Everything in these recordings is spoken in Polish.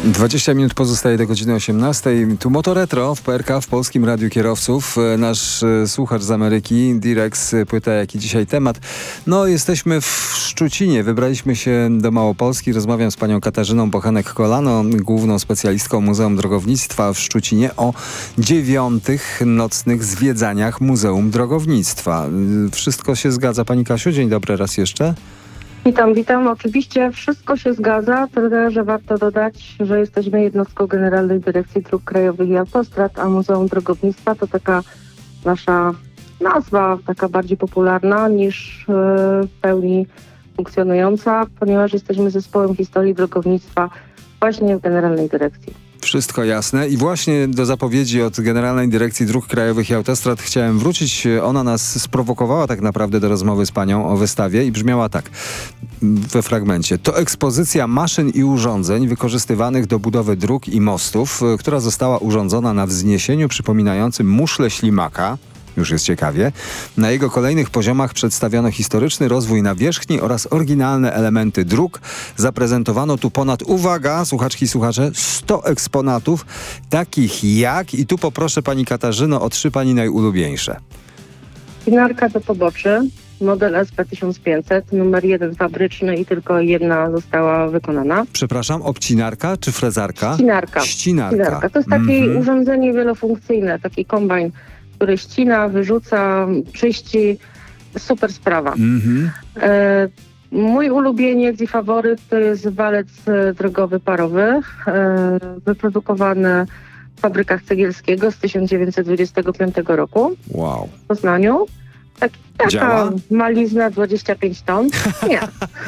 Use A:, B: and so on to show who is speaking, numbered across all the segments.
A: 20 minut pozostaje do godziny 18. Tu Motoretro w PRK, w Polskim Radiu Kierowców. Nasz słuchacz z Ameryki, Direx, pyta, jaki dzisiaj temat. No, jesteśmy w Szczucinie. Wybraliśmy się do Małopolski. Rozmawiam z panią Katarzyną Bochenek-Kolano, główną specjalistką Muzeum Drogownictwa w Szczucinie, o 9. nocnych zwiedzaniach Muzeum Drogownictwa. Wszystko się zgadza, pani Kasiu? Dzień dobry raz jeszcze.
B: Witam. Oczywiście wszystko się zgadza, tyle że warto dodać, że jesteśmy jednostką Generalnej Dyrekcji Dróg Krajowych i Autostrad, a Muzeum Drogownictwa to taka nasza nazwa, taka bardziej popularna niż w pełni funkcjonująca, ponieważ jesteśmy zespołem historii drogownictwa właśnie w Generalnej Dyrekcji.
A: Wszystko jasne. I właśnie do zapowiedzi od Generalnej Dyrekcji Dróg Krajowych i Autostrad chciałem wrócić. Ona nas sprowokowała tak naprawdę do rozmowy z panią o wystawie i brzmiała tak we fragmencie. To ekspozycja maszyn i urządzeń wykorzystywanych do budowy dróg i mostów, która została urządzona na wzniesieniu przypominającym muszlę ślimaka. Już jest ciekawie. Na jego kolejnych poziomach przedstawiono historyczny rozwój nawierzchni oraz oryginalne elementy dróg. Zaprezentowano tu ponad, uwaga, słuchaczki i słuchacze, 100 eksponatów, takich jak, i tu poproszę pani Katarzyno o 3 pani najulubieńsze.
B: Spinarka do poboczy, model SP1500, numer 1 fabryczny i tylko jedna została wykonana.
A: Przepraszam, obcinarka czy frezarka?
B: Ścinarka. To jest takie urządzenie wielofunkcyjne, taki kombajn, który ścina, wyrzuca, czyści. Super sprawa. Mój ulubieniec i faworyt to jest walec drogowy parowy, wyprodukowany w fabrykach Cegielskiego z 1925 roku
A: Wow.
B: w Poznaniu. Taka
A: Działa?
B: malizna 25 ton. Nie.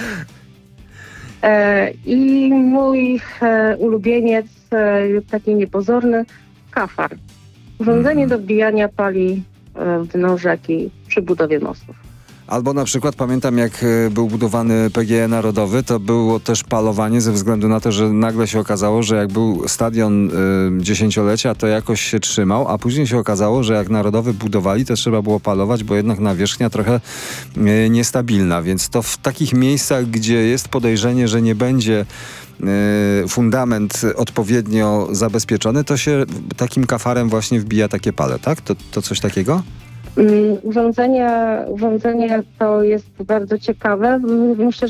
B: I mój ulubieniec, taki niepozorny, kafar. Urządzenie do wbijania pali w dno rzeki przy budowie mostów.
A: Albo na przykład pamiętam, jak był budowany PGE Narodowy, to było też palowanie ze względu na to, że nagle się okazało, że jak był stadion 10-lecia, to jakoś się trzymał, a później się okazało, że jak Narodowy budowali, to trzeba było palować, bo jednak nawierzchnia trochę niestabilna. Więc to w takich miejscach, gdzie jest podejrzenie, że nie będzie fundament odpowiednio zabezpieczony, to się takim kafarem właśnie wbija takie pale, tak? To coś takiego?
B: Urządzenie to jest bardzo ciekawe. Myślę,